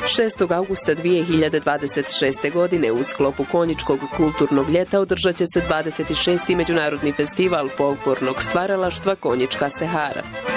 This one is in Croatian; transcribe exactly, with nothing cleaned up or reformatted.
šestog augusta dvije hiljade dvadeset šeste. godine u sklopu Konjičkog kulturnog ljeta održat će se dvadeset šesti. Međunarodni festival folklornog stvaralaštva Konjička Sehara.